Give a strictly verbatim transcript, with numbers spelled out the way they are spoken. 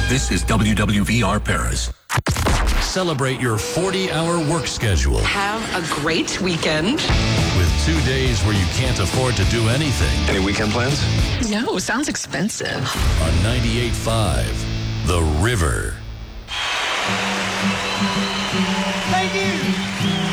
This is W W V R Paris. Celebrate your forty-hour work schedule. Have a great weekend. With two days where you can't afford to do anything. Any weekend plans? No, sounds expensive. On ninety-eight point five, The River. Thank you.